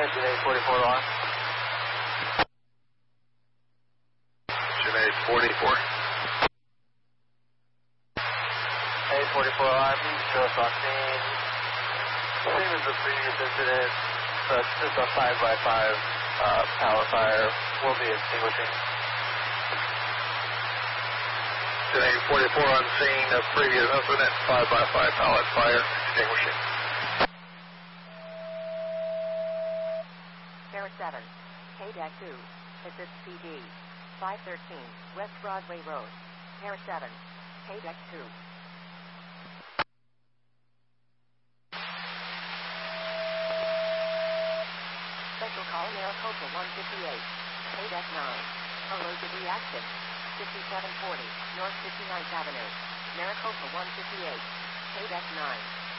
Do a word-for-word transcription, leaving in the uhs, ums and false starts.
Engine eight forty-four alarm. Engine eight forty-four. eight forty-four alarm, show us on scene. Same as the previous incident, but just a five by five uh, power fire will be extinguishing. Engine eight forty-four on scene of previous incident, five by five pallet fire extinguishing. Terra seven, K D A C two, assist P D, five thirteen, West Broadway Road. Terra seven, K D A C two. Special call Maricopa one fifty-eight, K D A C nine, allergic reaction, fifty-seven forty, North fifty-ninth Avenue, Maricopa one fifty-eight, K D A C nine.